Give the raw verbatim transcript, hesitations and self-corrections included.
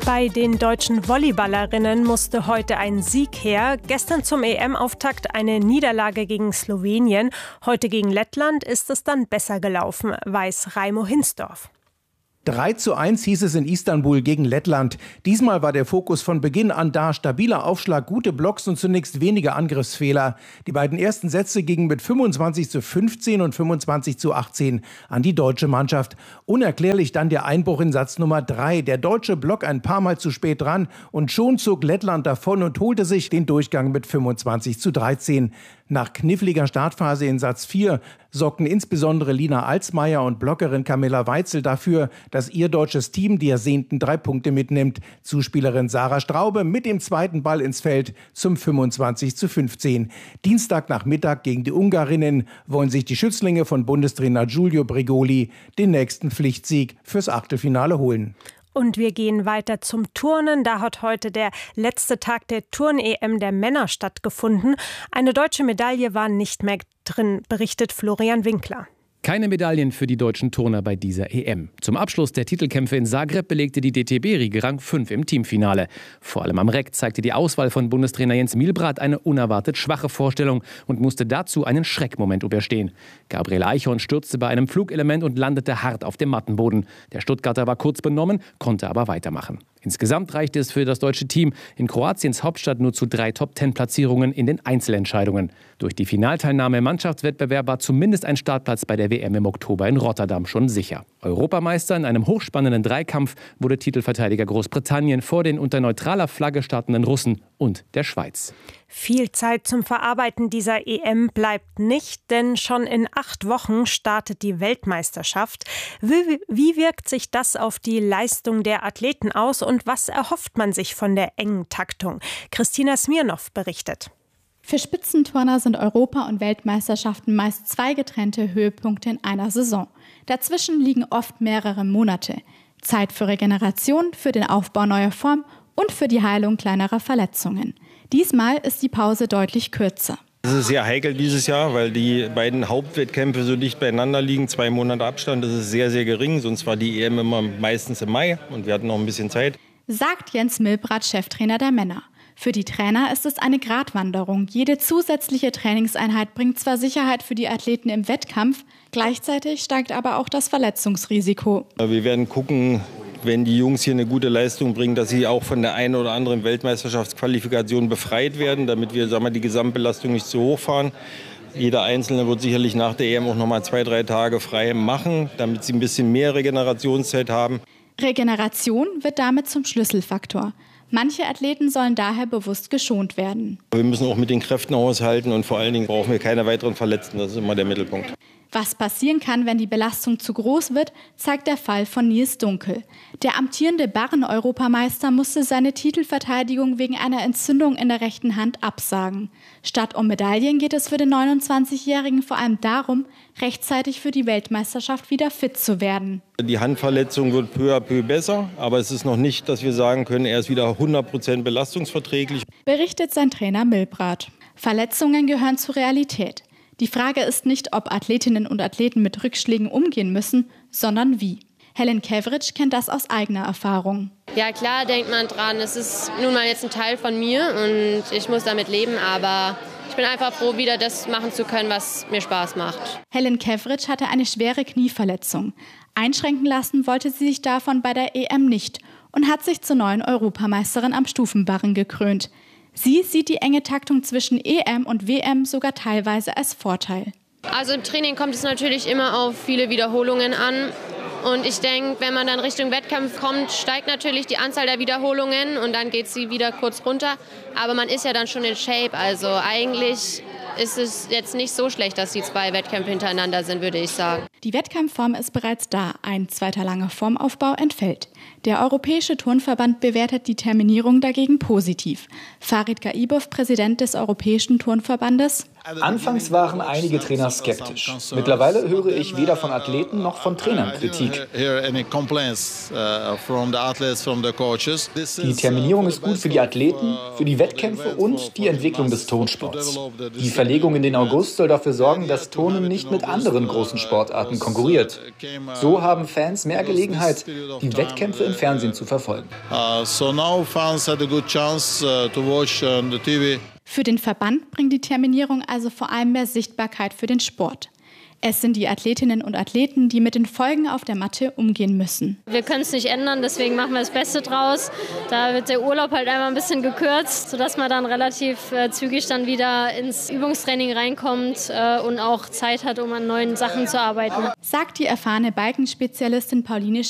Bei den deutschen Volleyballerinnen musste heute ein Sieg her. Gestern zum E M-Auftakt eine Niederlage gegen Slowenien. Heute gegen Lettland ist es dann besser gelaufen, weiß Raimo Hinsdorf. drei zu eins hieß es in Istanbul gegen Lettland. Diesmal war der Fokus von Beginn an da. Stabiler Aufschlag, gute Blocks und zunächst weniger Angriffsfehler. Die beiden ersten Sätze gingen mit fünfundzwanzig zu fünfzehn und fünfundzwanzig zu achtzehn an die deutsche Mannschaft. Unerklärlich dann der Einbruch in Satz Nummer drei. Der deutsche Block ein paar Mal zu spät dran und schon zog Lettland davon und holte sich den Durchgang mit fünfundzwanzig zu dreizehn. Nach kniffliger Startphase in Satz vier sorgten insbesondere Lina Alsmeier und Blockerin Camilla Weitzel dafür, dass ihr deutsches Team die ersehnten drei Punkte mitnimmt. Zuspielerin Sarah Straube mit dem zweiten Ball ins Feld zum fünfundzwanzig zu fünfzehn. Dienstagnachmittag gegen die Ungarinnen wollen sich die Schützlinge von Bundestrainer Giulio Brigoli den nächsten Pflichtsieg fürs Achtelfinale holen. Und wir gehen weiter zum Turnen. Da hat heute der letzte Tag der Turn-E M der Männer stattgefunden. Eine deutsche Medaille war nicht mehr drin, berichtet Florian Winkler. Keine Medaillen für die deutschen Turner bei dieser E M. Zum Abschluss der Titelkämpfe in Zagreb belegte die D T B-Riege Rang fünf im Teamfinale. Vor allem am Reck zeigte die Auswahl von Bundestrainer Jens Mielbrath eine unerwartet schwache Vorstellung und musste dazu einen Schreckmoment überstehen. Gabriel Eichhorn stürzte bei einem Flugelement und landete hart auf dem Mattenboden. Der Stuttgarter war kurz benommen, konnte aber weitermachen. Insgesamt reichte es für das deutsche Team in Kroatiens Hauptstadt nur zu drei Top-Zehn-Platzierungen in den Einzelentscheidungen. Durch die Finalteilnahme im Mannschaftswettbewerb war zumindest ein Startplatz bei der W M im Oktober in Rotterdam schon sicher. Europameister in einem hochspannenden Dreikampf wurde Titelverteidiger Großbritannien vor den unter neutraler Flagge startenden Russen und der Schweiz. Viel Zeit zum Verarbeiten dieser E M bleibt nicht, denn schon in acht Wochen startet die Weltmeisterschaft. Wie, wie wirkt sich das auf die Leistung der Athleten aus und was erhofft man sich von der engen Taktung? Christina Smirnow berichtet. Für Spitzenturner sind Europa- und Weltmeisterschaften meist zwei getrennte Höhepunkte in einer Saison. Dazwischen liegen oft mehrere Monate. Zeit für Regeneration, für den Aufbau neuer Form und für die Heilung kleinerer Verletzungen. Diesmal ist die Pause deutlich kürzer. Es ist sehr heikel dieses Jahr, weil die beiden Hauptwettkämpfe so dicht beieinander liegen. Zwei Monate Abstand, das ist sehr, sehr gering. Sonst war die E M immer meistens im Mai und wir hatten noch ein bisschen Zeit. Sagt Jens Mielbrath, Cheftrainer der Männer. Für die Trainer ist es eine Gratwanderung. Jede zusätzliche Trainingseinheit bringt zwar Sicherheit für die Athleten im Wettkampf, gleichzeitig steigt aber auch das Verletzungsrisiko. Wir werden gucken, wenn die Jungs hier eine gute Leistung bringen, dass sie auch von der einen oder anderen Weltmeisterschaftsqualifikation befreit werden, damit wir, sagen wir, die Gesamtbelastung nicht zu hoch fahren. Jeder Einzelne wird sicherlich nach der E M auch noch mal zwei, drei Tage frei machen, damit sie ein bisschen mehr Regenerationszeit haben. Regeneration wird damit zum Schlüsselfaktor. Manche Athleten sollen daher bewusst geschont werden. Wir müssen auch mit den Kräften haushalten und vor allen Dingen brauchen wir keine weiteren Verletzten. Das ist immer der Mittelpunkt. Was passieren kann, wenn die Belastung zu groß wird, zeigt der Fall von Nils Dunkel. Der amtierende Barren-Europameister musste seine Titelverteidigung wegen einer Entzündung in der rechten Hand absagen. Statt um Medaillen geht es für den neunundzwanzigjährigen vor allem darum, rechtzeitig für die Weltmeisterschaft wieder fit zu werden. Die Handverletzung wird peu à peu besser, aber es ist noch nicht, dass wir sagen können, er ist wieder hundert Prozent belastungsverträglich. Berichtet sein Trainer Mielbrath. Verletzungen gehören zur Realität. Die Frage ist nicht, ob Athletinnen und Athleten mit Rückschlägen umgehen müssen, sondern wie. Helen Kevric kennt das aus eigener Erfahrung. Ja, klar denkt man dran, es ist nun mal jetzt ein Teil von mir und ich muss damit leben, aber ich bin einfach froh, wieder das machen zu können, was mir Spaß macht. Helen Kevric hatte eine schwere Knieverletzung. Einschränken lassen wollte sie sich davon bei der E M nicht und hat sich zur neuen Europameisterin am Stufenbarren gekrönt. Sie sieht die enge Taktung zwischen E M und W M sogar teilweise als Vorteil. Also im Training kommt es natürlich immer auf viele Wiederholungen an. Und ich denke, wenn man dann Richtung Wettkampf kommt, steigt natürlich die Anzahl der Wiederholungen und dann geht sie wieder kurz runter. Aber man ist ja dann schon in Shape. Also eigentlich ist es jetzt nicht so schlecht, dass die zwei Wettkämpfe hintereinander sind, würde ich sagen. Die Wettkampfform ist bereits da. Ein zweiter langer Formaufbau entfällt. Der Europäische Turnverband bewertet die Terminierung dagegen positiv. Farid Gaibov, Präsident des Europäischen Turnverbandes. Anfangs waren einige Trainer skeptisch. Mittlerweile höre ich weder von Athleten noch von Trainern Kritik. Die Terminierung ist gut für die Athleten, für die Wettkämpfe und die Entwicklung des Turnsports. Die Verlegung in den August soll dafür sorgen, dass Turnen nicht mit anderen großen Sportarten konkurriert. So haben Fans mehr Gelegenheit, die Wettkämpfe im Fernsehen zu verfolgen. Für den Verband bringt die Terminierung also vor allem mehr Sichtbarkeit für den Sport. Es sind die Athletinnen und Athleten, die mit den Folgen auf der Matte umgehen müssen. Wir können es nicht ändern, deswegen machen wir das Beste draus. Da wird der Urlaub halt einmal ein bisschen gekürzt, sodass man dann relativ äh, zügig dann wieder ins Übungstraining reinkommt äh, und auch Zeit hat, um an neuen Sachen zu arbeiten. Sagt die erfahrene Balkenspezialistin Pauline